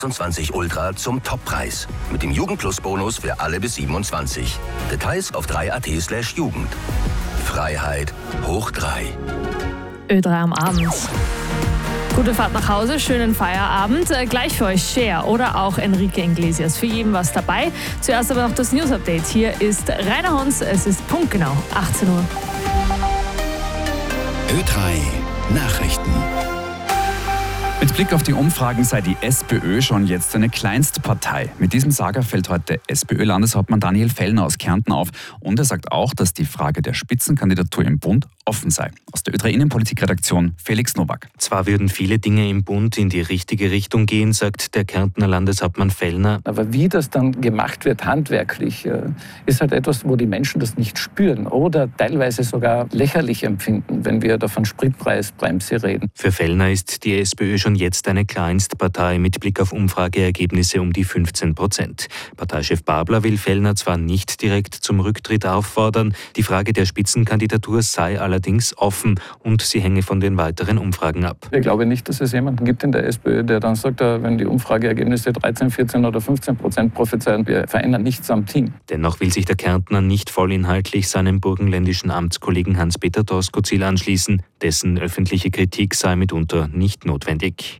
26 Ultra zum Toppreis. Mit dem Jugend-Plus-Bonus für alle bis 27. Details auf 3.at/Jugend. Freiheit hoch 3. Ö3 am Abend. Gute Fahrt nach Hause, schönen Feierabend. Gleich für euch Cher oder auch Enrique Iglesias. Für jeden was dabei. Zuerst aber noch das News-Update. Hier ist Rainer Hons. Es ist punktgenau 18 Uhr. Ö3 Nachrichten. Mit Blick auf die Umfragen sei die SPÖ schon jetzt eine Kleinstpartei. Mit diesem Sager fällt heute SPÖ-Landeshauptmann Daniel Fellner aus Kärnten auf. Und er sagt auch, dass die Frage der Spitzenkandidatur im Bund offen sei. Aus der Ö3 Innenpolitik-Redaktion Felix Nowak. Zwar würden viele Dinge im Bund in die richtige Richtung gehen, sagt der Kärntner Landeshauptmann Fellner. Aber wie das dann gemacht wird, handwerklich, ist halt etwas, wo die Menschen das nicht spüren oder teilweise sogar lächerlich empfinden, wenn wir da von Spritpreisbremse reden. Für Fellner ist die SPÖ schon jetzt eine Kleinstpartei mit Blick auf Umfrageergebnisse um die 15%. Parteichef Babler will Fellner zwar nicht direkt zum Rücktritt auffordern, die Frage der Spitzenkandidatur sei allerdings offen und sie hänge von den weiteren Umfragen ab. Ich glaube nicht, dass es jemanden gibt in der SPÖ, der dann sagt, wenn die Umfrageergebnisse 13, 14 oder 15% prophezeien, wir verändern nichts am Team. Dennoch will sich der Kärntner nicht vollinhaltlich seinem burgenländischen Amtskollegen Hans-Peter Doskozil anschließen. Dessen öffentliche Kritik sei mitunter nicht notwendig.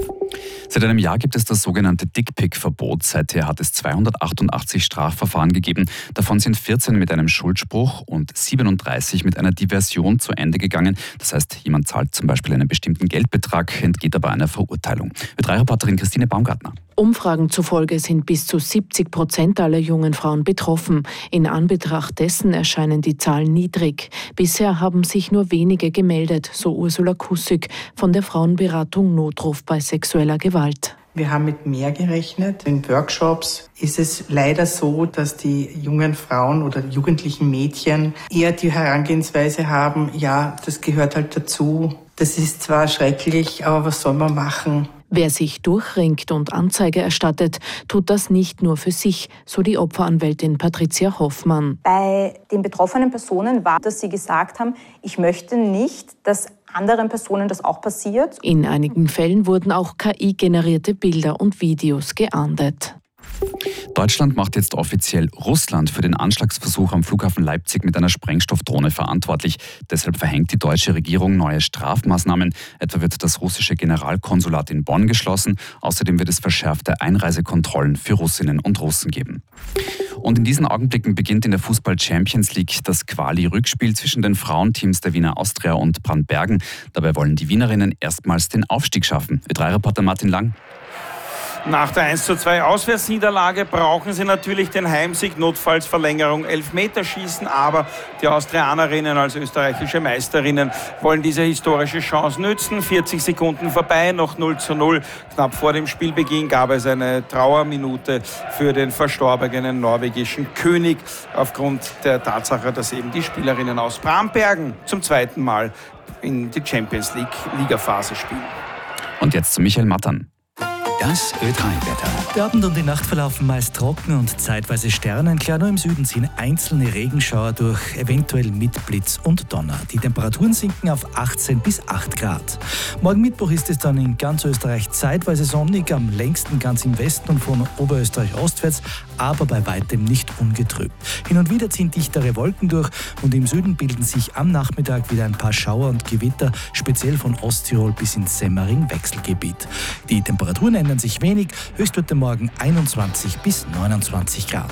Seit einem Jahr gibt es das sogenannte Dickpick-Verbot. Seither hat es 288 Strafverfahren gegeben. Davon sind 14 mit einem Schuldspruch und 37 mit einer Diversion zu Ende gegangen. Das heißt, jemand zahlt zum Beispiel einen bestimmten Geldbetrag, entgeht aber einer Verurteilung. Ö3-Reporterin Christine Baumgartner. Umfragen zufolge sind bis zu 70% aller jungen Frauen betroffen. In Anbetracht dessen erscheinen die Zahlen niedrig. Bisher haben sich nur wenige gemeldet, so Ursula Kussig von der Frauenberatung Notruf bei sexueller Gewalt. Wir haben mit mehr gerechnet. In Workshops ist es leider so, dass die jungen Frauen oder jugendlichen Mädchen eher die Herangehensweise haben, ja, das gehört halt dazu. Das ist zwar schrecklich, aber was soll man machen? Wer sich durchringt und Anzeige erstattet, tut das nicht nur für sich, so die Opferanwältin Patricia Hoffmann. Bei den betroffenen Personen war, dass sie gesagt haben, ich möchte nicht, dass anderen Personen das auch passiert. In einigen Fällen wurden auch KI-generierte Bilder und Videos geahndet. Deutschland macht jetzt offiziell Russland für den Anschlagsversuch am Flughafen Leipzig mit einer Sprengstoffdrohne verantwortlich. Deshalb verhängt die deutsche Regierung neue Strafmaßnahmen. Etwa wird das russische Generalkonsulat in Bonn geschlossen. Außerdem wird es verschärfte Einreisekontrollen für Russinnen und Russen geben. Und in diesen Augenblicken beginnt in der Fußball-Champions League das Quali-Rückspiel zwischen den Frauenteams der Wiener Austria und Brandbergen. Dabei wollen die Wienerinnen erstmals den Aufstieg schaffen. Ö3-Reporter Martin Lang. Nach der 1:2 Auswärtsniederlage brauchen sie natürlich den Heimsieg, notfalls Verlängerung, Elfmeterschießen. Aber die Austrianerinnen als österreichische Meisterinnen wollen diese historische Chance nützen. 40 Sekunden vorbei, noch 0:0. Knapp vor dem Spielbeginn gab es eine Trauerminute für den verstorbenen norwegischen König aufgrund der Tatsache, dass eben die Spielerinnen aus Brambergen zum zweiten Mal in die Champions League Ligaphase spielen. Und jetzt zu Michael Mattern. Das Ö3-Wetter. Der Abend und die Nacht verlaufen meist trocken und zeitweise sternenklar. Nur im Süden ziehen einzelne Regenschauer durch, eventuell mit Blitz und Donner. Die Temperaturen sinken auf 18 bis 8 Grad. Morgen Mittwoch ist es dann in ganz Österreich zeitweise sonnig, am längsten ganz im Westen und von Oberösterreich ostwärts, aber bei weitem nicht ungetrübt. Hin und wieder ziehen dichtere Wolken durch und im Süden bilden sich am Nachmittag wieder ein paar Schauer und Gewitter, speziell von Osttirol bis ins Semmering-Wechselgebiet. Die Temperaturen ändern sich wenig, Höchstwerte morgen 21 bis 29 Grad.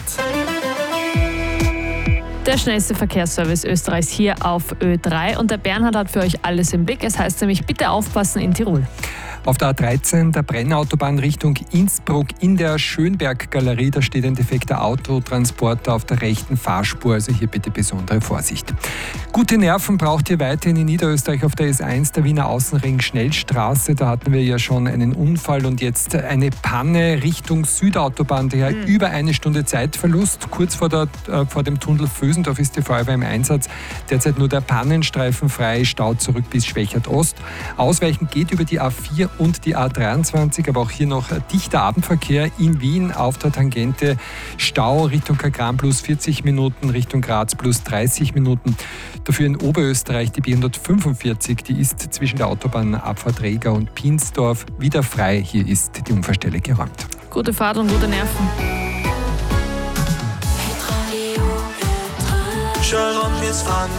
Der schnellste Verkehrsservice Österreichs hier auf Ö3 und der Bernhard hat für euch alles im Blick. Es heißt nämlich, bitte aufpassen in Tirol. Auf der A13 der Brennautobahn Richtung Innsbruck in der Schönberg-Galerie, da steht ein defekter Autotransporter auf der rechten Fahrspur, also hier bitte besondere Vorsicht. Gute Nerven braucht ihr weiterhin in Niederösterreich auf der S1, der Wiener Außenring-Schnellstraße. Da hatten wir ja schon einen Unfall und jetzt eine Panne Richtung Südautobahn, daher über eine Stunde Zeitverlust. Kurz vor dem Tunnel Vösendorf ist die Feuerwehr im Einsatz. Derzeit nur der Pannenstreifen frei, Stau zurück bis Schwächert Ost. Ausweichen geht über die A4 und die A23, aber auch hier noch dichter Abendverkehr in Wien auf der Tangente. Stau Richtung Kagran plus 40 Minuten, Richtung Graz plus 30 Minuten. Dafür in Oberösterreich die B145, die ist zwischen der Autobahnabfahrt Reger und Pinsdorf wieder frei. Hier ist die Unfallstelle geräumt. Gute Fahrt und gute Nerven. Sharon ist an.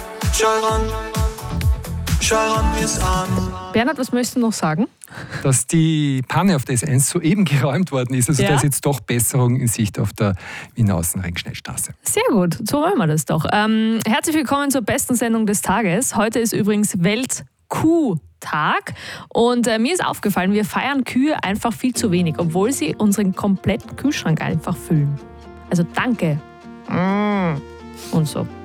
Sharon ist an. Bernhard, was möchtest du noch sagen? Dass die Panne auf der S1 soeben geräumt worden ist. Also da ist jetzt doch Besserung in Sicht auf der Wiener Außenringschnellstraße. Sehr gut, so wollen wir das doch. Herzlich willkommen zur besten Sendung des Tages. Heute ist übrigens Weltkuhtag und mir ist aufgefallen, wir feiern Kühe einfach viel zu wenig, obwohl sie unseren kompletten Kühlschrank einfach füllen. Also danke. Und so.